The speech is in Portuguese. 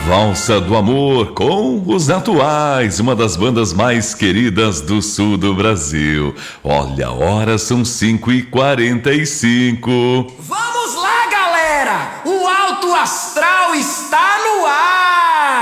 Valsa do Amor com os Atuais, uma das bandas mais queridas do sul do Brasil. Olha, a hora são 5h45. Vamos lá, galera! O Alto Astral está